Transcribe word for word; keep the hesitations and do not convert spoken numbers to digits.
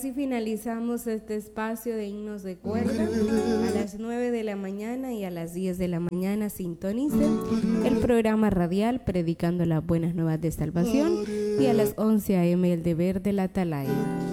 así finalizamos este espacio de himnos de cuerda. A las nueve de la mañana y a las diez de la mañana sintonicen el programa radial Predicando las Buenas Nuevas de Salvación, y a las once a eme el deber de la Atalaya.